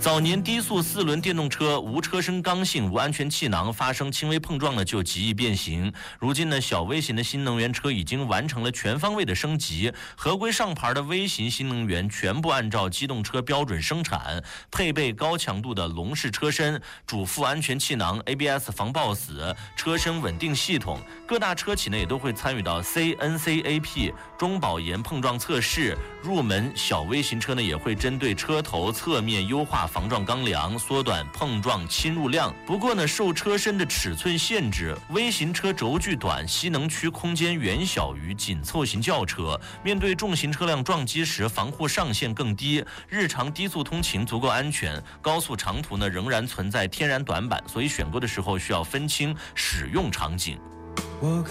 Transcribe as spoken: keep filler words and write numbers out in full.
早年低速四轮电动车无车身刚性、无安全气囊，发生轻微碰撞呢就极易变形。如今呢，小微型的新能源车已经完成了全方位的升级，合规上牌的微型新能源全部按照机动车标准生产，配备高强度的笼式车身、主副安全气囊、A B S 防抱死、车身稳定系统。各大车企呢也都会参与到 C N C A P 中保研碰撞测试。入门小微型车呢也会针对车头侧面优化防撞钢梁，缩短碰撞侵入量。不过呢，受车身的尺寸限制，微型车轴距短，吸能区空间远小于紧凑型轿车，面对重型车辆撞击时防护上限更低，日常低速通勤足够安全，高速长途呢仍然存在天然短板，所以选购的时候需要分清使用场景。